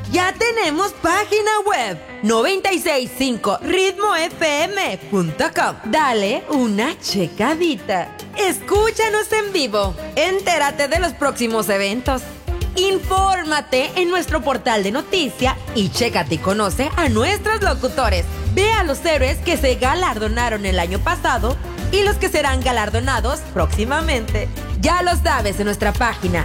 Ya tenemos página web 965ritmofm.com. Dale una checadita. Escúchanos en vivo. Entérate de los próximos eventos. Infórmate en nuestro portal de noticias y chécate y conoce a nuestros locutores. Ve a los héroes que se galardonaron el año pasado y los que serán galardonados próximamente. Ya lo sabes en nuestra página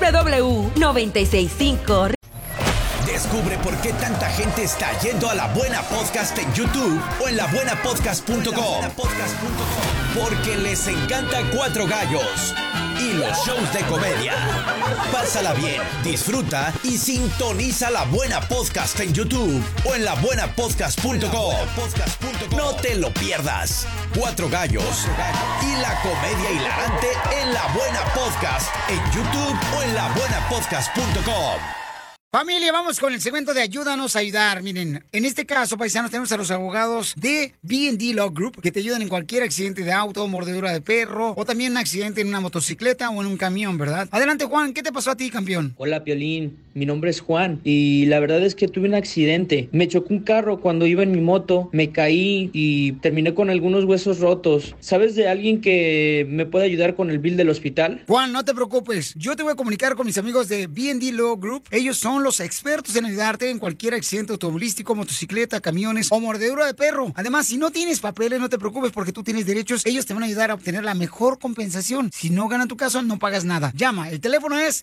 www.965. Descubre por qué tanta gente está yendo a La Buena Podcast en YouTube o en labuenapodcast.com. Porque les encanta Cuatro Gallos y los shows de comedia. Pásala bien, disfruta y sintoniza La Buena Podcast en YouTube o en labuenapodcast.com. No te lo pierdas. Cuatro Gallos y la comedia hilarante en La Buena Podcast en YouTube o en labuenapodcast.com. Familia, vamos con el segmento de Ayúdanos a Ayudar. Miren, en este caso, paisanos, tenemos a los abogados de B&D Law Group que te ayudan en cualquier accidente de auto, mordedura de perro o también un accidente en una motocicleta o en un camión, ¿verdad? Adelante, Juan, ¿qué te pasó a ti, campeón? Hola, Piolín. Mi nombre es Juan y la verdad es que tuve un accidente. Me chocó un carro cuando iba en mi moto, me caí y terminé con algunos huesos rotos. ¿Sabes de alguien que me puede ayudar con el bill del hospital? Juan, no te preocupes. Yo te voy a comunicar con mis amigos de B&D Law Group. Ellos son los expertos en ayudarte en cualquier accidente automovilístico, motocicleta, camiones o mordedura de perro. Además, si no tienes papeles, no te preocupes porque tú tienes derechos. Ellos te van a ayudar a obtener la mejor compensación. Si no ganan tu caso, no pagas nada. Llama. El teléfono es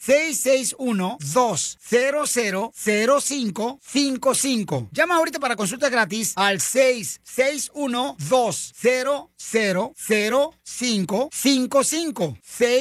661-200-0555. Llama ahorita para consulta gratis al 661-200-0555.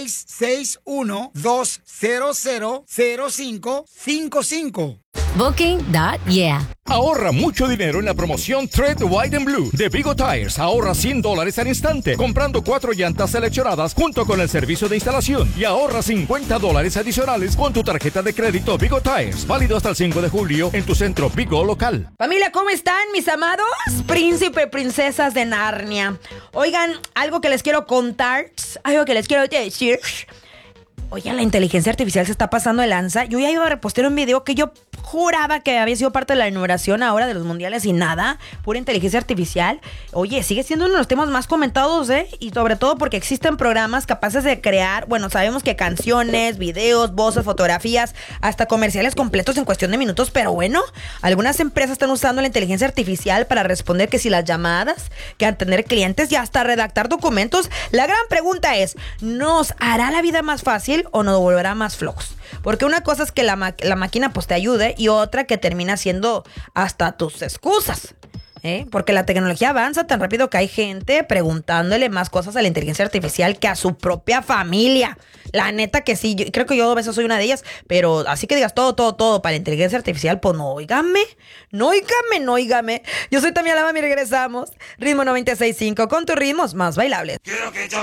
661-200-0555. Booking.yeah. Ahorra mucho dinero en la promoción Tread White and Blue de Vigo Tires. Ahorra $100 al instante comprando 4 llantas seleccionadas junto con el servicio de instalación y ahorra $50 adicionales con tu tarjeta de crédito Vigo Tires. Válido hasta el 5 de julio en tu centro Vigo local. Familia, ¿cómo están, mis amados príncipe, princesas de Narnia? Oigan, algo que les quiero contar, algo que les quiero decir. Oye, la inteligencia artificial se está pasando de lanza. Yo ya iba a repostear un video que yo juraba que había sido parte de la enumeración ahora de los mundiales y nada, pura inteligencia artificial. Oye, sigue siendo uno de los temas más comentados, y sobre todo porque existen programas capaces de crear, bueno, sabemos que canciones, videos, voces, fotografías, hasta comerciales completos en cuestión de minutos, pero bueno, algunas empresas están usando la inteligencia artificial para responder que si las llamadas, que atender clientes y hasta redactar documentos. La gran pregunta es, ¿nos hará la vida más fácil o nos volverá más flojos? Porque una cosa es que la máquina pues te ayude y otra que termina siendo hasta tus excusas. Porque la tecnología avanza tan rápido que hay gente preguntándole más cosas a la inteligencia artificial que a su propia familia. La neta que sí, creo que yo a veces soy una de ellas, pero así que digas todo para la inteligencia artificial, pues no, óigame. Yo soy Tami Alama y regresamos. Ritmo 96.5 con tus ritmos más bailables.